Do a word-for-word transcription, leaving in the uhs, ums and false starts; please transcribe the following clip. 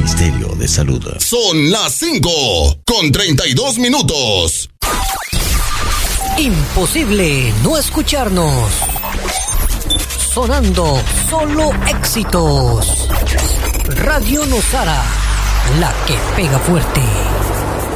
Ministerio de Salud. Son las cinco con treinta y dos minutos. Imposible no escucharnos. Sonando solo éxitos. Radio Nosara, la que pega fuerte.